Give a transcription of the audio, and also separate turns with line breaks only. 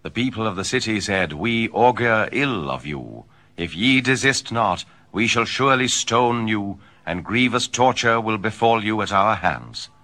The people of the city said, We augur ill of you. If ye desist not, we shall surely stone you, and grievous torture will befall you at our hands.